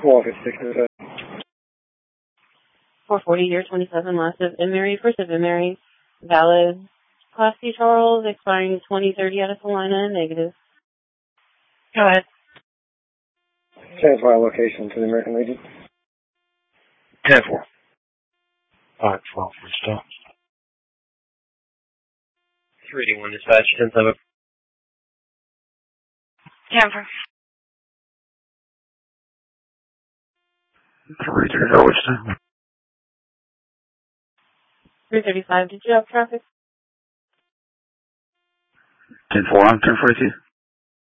456. 440 year 27 last of Emery, first of Emery, valid. Class C Charles, expiring 2030 out of Salina, negative. Go ahead. Transfer our location to the American Legion. 10-4. 5-12 restart. 381 dispatch, 10-7. 10-4. 330 Western. 335, did you have traffic? 10-4 on 1042.